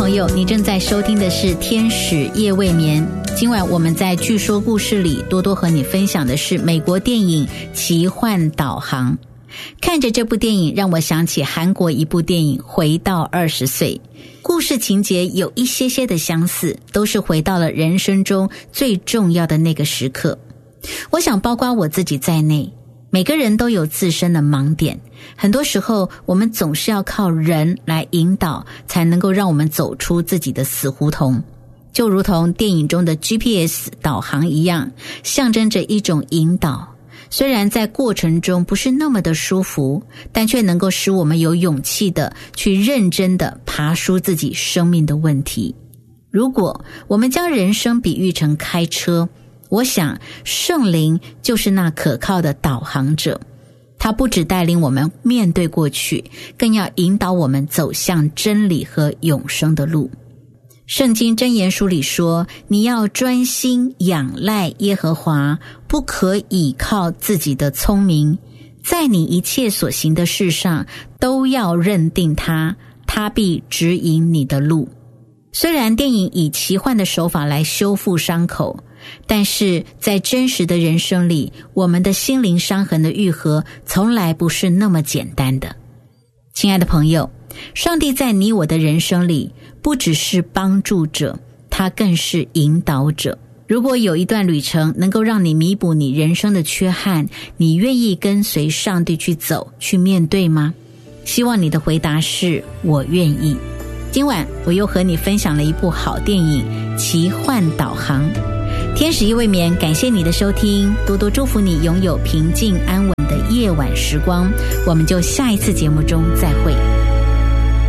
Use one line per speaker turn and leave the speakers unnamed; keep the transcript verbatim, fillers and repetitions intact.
朋友，你正在收听的是天使夜未眠。今晚我们在据说故事里，多多和你分享的是美国电影《奇幻导航》。看着这部电影，让我想起韩国一部电影《回到二十岁》，故事情节有一些些的相似，都是回到了人生中最重要的那个时刻。我想包括我自己在内，每个人都有自身的盲点，很多时候我们总是要靠人来引导，才能够让我们走出自己的死胡同。就如同电影中的 G P S 导航一样，象征着一种引导。虽然在过程中不是那么的舒服，但却能够使我们有勇气的去认真的爬梳自己生命的问题。如果我们将人生比喻成开车，我想圣灵就是那可靠的导航者，他不只带领我们面对过去，更要引导我们走向真理和永生的路。圣经箴言书里说，你要专心仰赖耶和华，不可倚靠自己的聪明，在你一切所行的事上都要认定他，他必指引你的路。虽然电影以奇幻的手法来修复伤口，但是在真实的人生里，我们的心灵伤痕的愈合从来不是那么简单的。亲爱的朋友，上帝在你我的人生里不只是帮助者，他更是引导者。如果有一段旅程能够让你弥补你人生的缺憾，你愿意跟随上帝去走，去面对吗？希望你的回答是我愿意。今晚我又和你分享了一部好电影《奇幻导航》。天使夜未眠，感谢你的收听，多多祝福你拥有平静安稳的夜晚时光。我们就下一次节目中再会。